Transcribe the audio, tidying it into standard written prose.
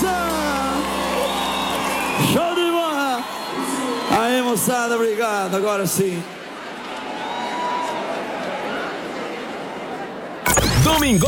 Show de bola! Aí, moçada, obrigado. Agora sim. Domingo.